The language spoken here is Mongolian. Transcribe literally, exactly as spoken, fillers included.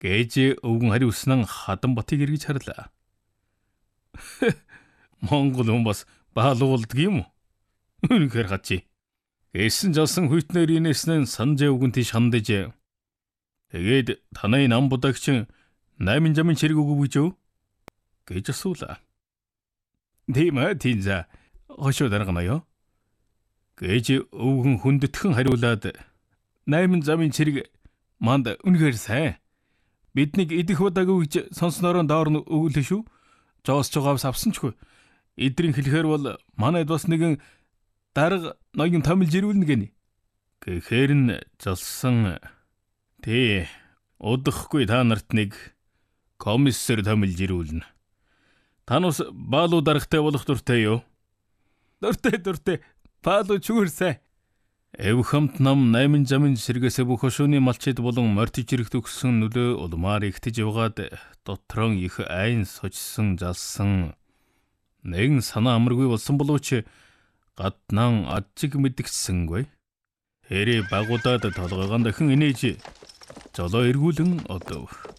Гэж өвгөн хариулсан нь Хатанбатыг эргэж харлаа. Монгол хүн бас баалуулдаг юм уу? Үнэхээр хачи. Эсэн жалсан хүйтнэр инээснэн Санжаа өвгөнтэй шандаж. Тэгээд танай нам будагч найман замын чирэг өгөв гэж юу? Гэж асуулаа. Тийм ээ, тийм за. Хошоо даргана ёо. Гэж өвгөн хүндэтгэн хариулаад найман замын чирэг манд үнэхээр сайн. Биднийг идэх удаагүй гэж сонснороо доор нь өгүүлээ шүү. Жоос жогоос авсан чгүй. Эдрийн хэлэхээр бол манайд бас нэгэн дарга ноён томилж ирүүлнэ гэнэ. Гэхээр нь залсан. Тий, удахгүй та нарт нэг комиссар томилж ирүүлнэ. Танус баалуу даргатай болох дуртай юу? Дуртай дуртай. Баалуу чүгэр сайн. Эв хамт нам найман замын сэргээсээ бүх хошууны малчид болон мортиж ирэх төгссөн нөлөө улмаар ихтэж явгаад дотроо их айн сочсон залсан. Нэгэн санаа амаргүй болсон боловч гаднан аджиг мэдгцсэнгүй. Хэрэг багуудад толгойгоо дахин инээж жолоо эргүүлэн одов.